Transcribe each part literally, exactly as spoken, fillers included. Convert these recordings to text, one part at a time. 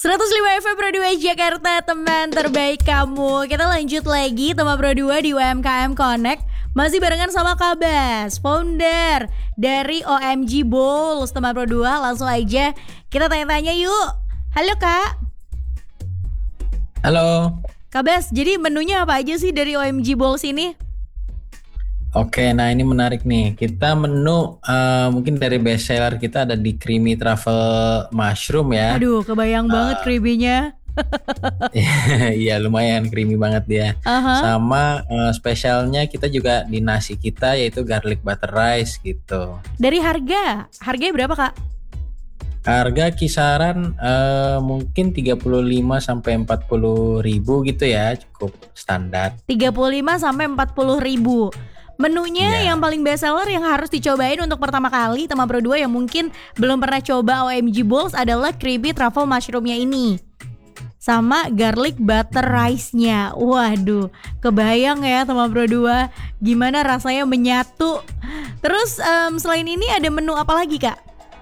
seratus lima F M Pro dua Jakarta, teman terbaik kamu. Kita lanjut lagi teman Pro dua di U M K M Connect. Masih barengan sama Kabas, founder dari O M G Bowls. Teman Pro dua, langsung aja kita tanya-tanya yuk. Halo Kak. Halo Kabas, jadi menunya apa aja sih dari O M G Bowls ini? Oke, nah ini menarik nih. Kita menu uh, mungkin dari best seller kita ada di creamy truffle mushroom ya. Aduh, kebayang uh, banget creamy-nya. Iya, lumayan creamy banget dia. Uh-huh. Sama uh, spesialnya kita juga di nasi kita yaitu garlic butter rice gitu. Dari harga, harganya berapa Kak? Harga kisaran uh, mungkin tiga puluh lima sampai empat puluh ribu gitu ya, cukup standar. tiga puluh lima sampai empat puluh ribu. Menunya yeah. yang paling best seller yang harus dicobain untuk pertama kali teman Pro dua yang mungkin belum pernah coba O M G Bowls adalah creamy truffle mushroomnya ini. Sama garlic butter rice-nya. Waduh, kebayang ya teman Pro dua gimana rasanya menyatu. Terus um, selain ini ada menu apa lagi Kak?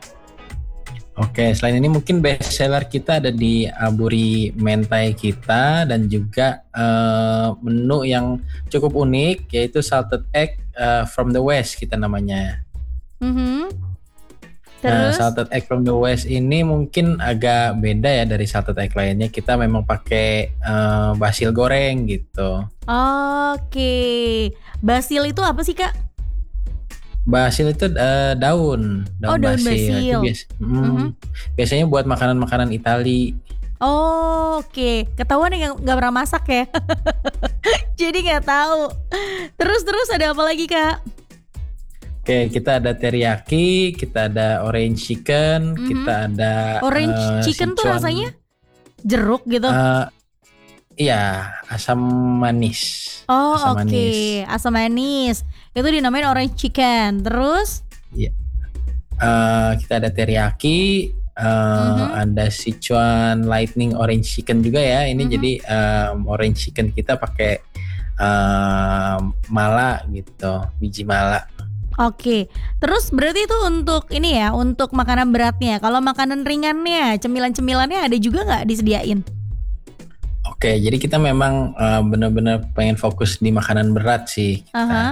Oke, selain ini mungkin best seller kita ada di aburi mentai kita dan juga uh, menu yang cukup unik yaitu salted egg uh, from the west kita namanya. Mm-hmm. Nah, salted egg from the west ini mungkin agak beda ya dari salted egg lainnya. Kita memang pakai uh, basil goreng gitu. Oke, basil itu apa sih Kak? Basil itu uh, daun, daun, oh, daun basil. basil. Bias, hmm, mm-hmm. Biasanya buat makanan-makanan Itali. Oh, oke, okay. Ketahuan yang nggak pernah masak ya, jadi nggak tahu. Terus terus ada apa lagi Kak? Oke, kita ada teriyaki, kita ada orange chicken, mm-hmm. kita ada orange uh, chicken sichuan. Tuh rasanya jeruk gitu? Uh, iya, asam manis. Oh oke, okay. Asam manis. Itu dinamain orange chicken. Terus? Iya. Uh, kita ada teriyaki, uh, mm-hmm. ada Sichuan lightning orange chicken juga ya. Ini mm-hmm. jadi um, orange chicken kita pakai uh, mala gitu, biji mala. Oke. Okay. Terus berarti itu untuk ini ya, untuk makanan beratnya. Kalau makanan ringannya, cemilan-cemilannya ada juga nggak disediain? Oke, jadi kita memang uh, benar-benar pengen fokus di makanan berat sih. Kita. Uh-huh.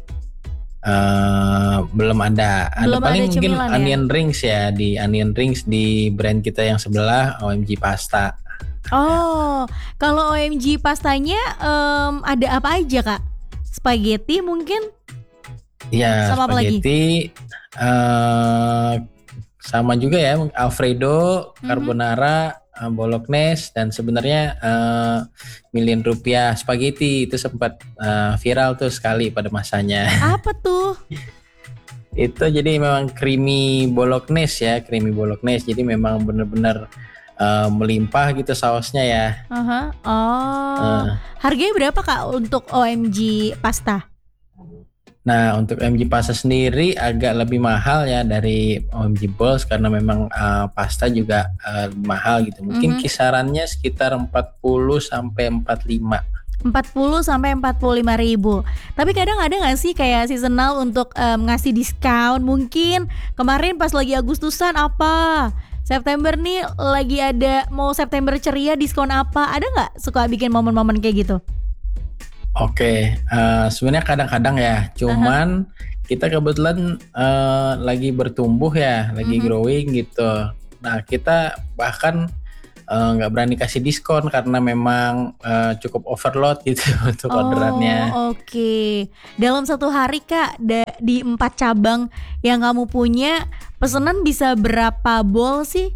Uh, belum ada. Belum ada paling ada mungkin ya? onion rings ya, di onion rings di brand kita yang sebelah O M G Pasta. Oh, kalau O M G pastanya um, ada apa aja Kak? Spaghetti mungkin? Iya, sama spaghetti. Uh, sama juga ya, Alfredo, carbonara. Mm-hmm. Bolognese dan sebenarnya uh, miliun rupiah spaghetti itu sempat uh, viral tuh sekali pada masanya. Apa tuh? Itu jadi memang creamy bolognese ya, creamy bolognese. Jadi memang benar-benar uh, melimpah gitu sausnya ya. Uh-huh. Oh, uh. Harganya berapa Kak untuk O M G pasta? Nah, untuk O M G pasta sendiri agak lebih mahal ya dari O M G Bowls karena memang uh, pasta juga uh, mahal gitu. Mungkin mm-hmm. kisarannya sekitar empat puluh sampai empat puluh lima. empat puluh sampai empat puluh lima ribu. Tapi kadang ada nggak sih kayak seasonal untuk um, ngasih diskon? Mungkin kemarin pas lagi Agustusan apa? September nih lagi ada mau September ceria diskon apa? Ada nggak suka bikin momen-momen kayak gitu? Oke, uh, sebenarnya kadang-kadang ya, cuman uh-huh. kita kebetulan uh, lagi bertumbuh ya, lagi uh-huh. growing gitu. Nah kita bahkan nggak uh, berani kasih diskon karena memang uh, cukup overload gitu untuk oh, orderannya. Oke, okay. Dalam satu hari Kak, da- di empat cabang yang kamu punya, pesanan bisa berapa bowl sih?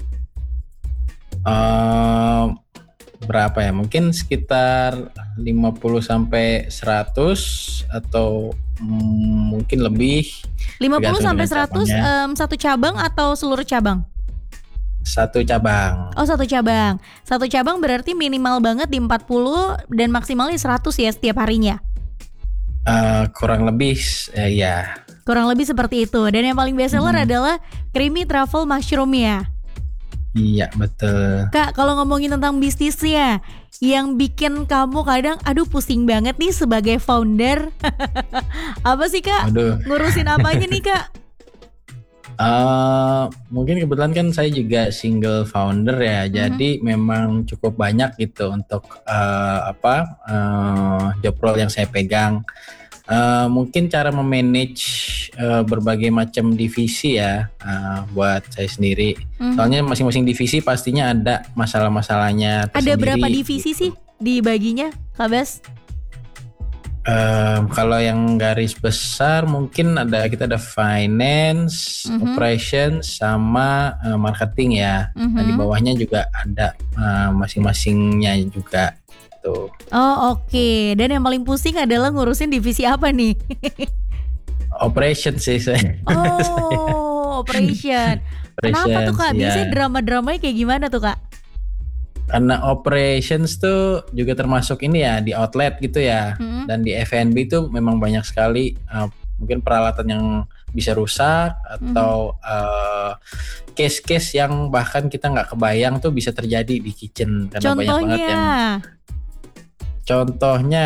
Uh, berapa ya? Mungkin sekitar lima puluh sampai seratus atau mm, mungkin lebih. lima puluh sampai seratus um, satu cabang atau seluruh cabang? Satu cabang. Oh, satu cabang. Satu cabang berarti minimal banget di empat puluh dan maksimalnya seratus ya setiap harinya. Uh, kurang lebih uh, ya. Kurang lebih seperti itu. Dan yang paling best seller hmm. adalah creamy truffle mushroom ya. Iya betul. Kak, kalau ngomongin tentang bisnisnya, yang bikin kamu kadang aduh pusing banget nih sebagai founder, apa sih Kak? Aduh. Ngurusin apanya nih Kak? Eh, mungkin kebetulan kan saya juga single founder ya, Mhm. jadi memang cukup banyak gitu untuk eh, apa eh, job role yang saya pegang. Eh, mungkin cara memanage eh, berbagai macam divisi ya eh, buat saya sendiri. Mhm. Soalnya masing-masing divisi pastinya ada masalah-masalahnya Ada berapa tersendiri. divisi gitu. sih dibaginya, Kak Bas? Em, kalau yang garis besar mungkin ada kita ada finance, Mhm. operations, sama eh, marketing ya. Nah di Mhm. bawahnya juga ada eh, masing-masingnya juga tuh. Oh oke, dan yang paling pusing adalah ngurusin divisi apa nih? Operations sih saya. Oh, operation. Kenapa tuh Operations Kak? Biasanya ya. drama-dramanya kayak gimana tuh Kak? Karena operations tuh juga termasuk ini ya di outlet gitu ya. Mhm. Dan di F and B tuh memang banyak sekali eh, mungkin peralatan yang bisa rusak atau eh, case-case yang bahkan kita nggak kebayang tuh bisa terjadi di kitchen karena banyak banget Contohnya. yang contohnya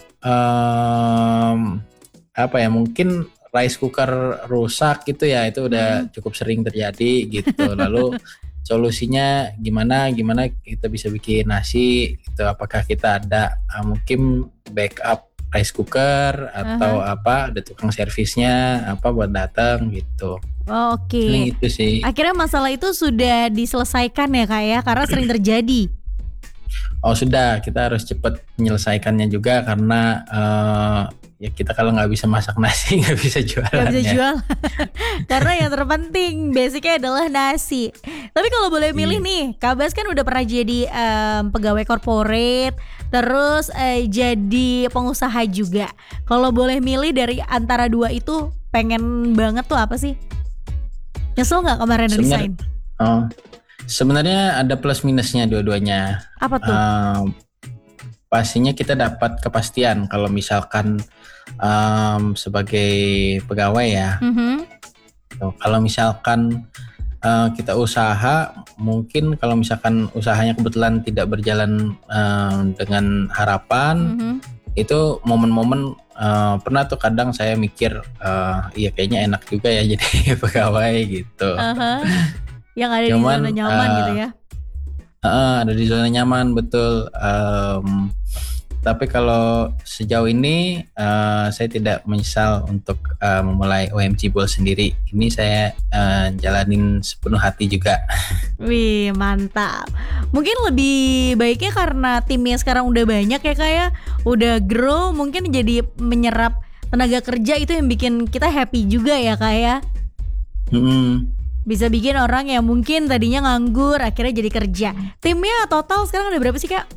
em, apa ya mungkin rice cooker rusak gitu ya itu udah Mhm. cukup sering terjadi gitu. Lalu solusinya gimana gimana kita bisa bikin nasi gitu, apakah kita ada uh, mungkin backup rice cooker atau apa ada tukang servisnya apa buat datang gitu. Oh, Paling oke. itu sih. Akhirnya masalah itu sudah diselesaikan ya Kak ya, karena sering terjadi. Oh sudah, kita harus cepat menyelesaikannya juga karena eh, ya kita kalau nggak bisa masak nasi nggak bisa jualan Gak bisa ya. jual. Karena yang terpenting basicnya adalah nasi. Tapi kalau boleh milih Iya. nih, Kak Bas kan udah pernah jadi em, pegawai corporate, terus eh, jadi pengusaha juga. Kalau boleh milih dari antara dua itu, pengen banget tuh apa sih? Nyesel nggak kemarin Sebenar- resign? Oh, sebenarnya ada plus minusnya dua-duanya. Apa tuh? Em, pastinya kita dapat kepastian kalau misalkan em, sebagai pegawai ya. Mhm. Tuh, Kalau misalkan eh, kita usaha, mungkin kalau misalkan usahanya kebetulan tidak berjalan em, dengan harapan, Mhm. itu momen-momen eh, pernah tuh kadang saya mikir, eh, iya kayaknya enak juga ya jadi pegawai gitu. Aha. Yang ada di Cuman, zona nyaman eh, gitu ya. Heeh, ada di zona nyaman betul. Em, tapi kalau sejauh ini eh, saya tidak menyesal untuk eh, memulai O M G Ball sendiri. Ini saya eh, jalanin sepenuh hati juga. Wih mantap. Mungkin lebih baiknya karena timnya sekarang udah banyak ya Kak ya, udah grow, mungkin jadi menyerap tenaga kerja itu yang bikin kita happy juga ya Kak ya. Mm-mm. Bisa bikin orang yang mungkin tadinya nganggur akhirnya jadi kerja. Timnya total sekarang ada berapa sih Kak?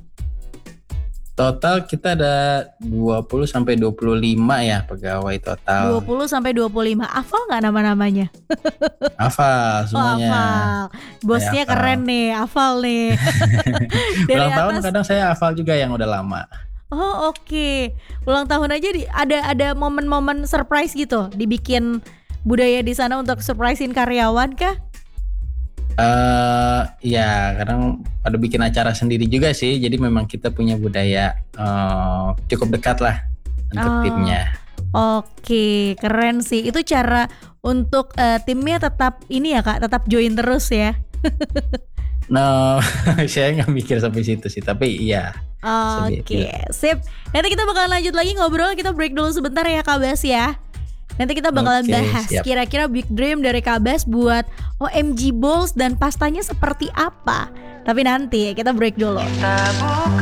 Total kita ada dua puluh sampai dua puluh lima ya pegawai dua total. puluh sampai dua puluh lima. Hafal nggak nama-namanya? Hafal Oh semuanya. hafal. Bosnya hafal. keren nih, hafal nih. Dari Ulang tahun atas. kadang saya hafal juga yang udah lama. Oh oke. Ulang tahun aja di, ada ada momen-momen surprise gitu, dibikin budaya di sana untuk surprisein karyawan kah? Eh ya kadang pada bikin acara sendiri juga sih. Jadi memang kita punya budaya eh, cukup dekat lah untuk Oh. timnya. Oke, keren sih. Itu cara untuk eh, timnya tetap ini ya Kak, tetap join terus ya. No, saya nggak mikir sampai situ sih. Tapi iya. Oke, sip. Nanti kita bakalan lanjut lagi ngobrol. Kita break dulu sebentar ya Kak Bas ya. Nanti kita bakalan Oke, bahas siap. kira-kira big dream dari Kak Bas buat O M G Balls dan pastanya seperti apa. Tapi nanti kita break dulu.